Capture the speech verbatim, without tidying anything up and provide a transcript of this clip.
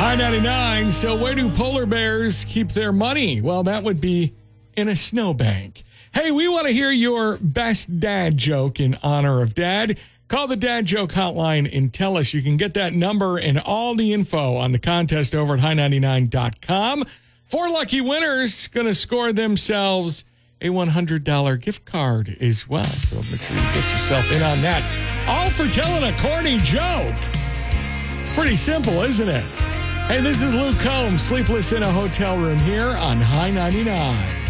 I ninety-nine. So where do polar bears keep their money? Well, that would be in a snowbank. Hey, we want to hear your best dad joke in honor of Dad. Call the Dad Joke Hotline and tell us. You can get that number and all the info on the contest over at high ninety-nine dot com. Four lucky winners going to score themselves a one hundred dollars gift card as well. So make sure you get yourself in on that. All for telling a corny joke. It's pretty simple, isn't it? Hey, this is Luke Combs, Sleepless in a Hotel Room here on High ninety-nine.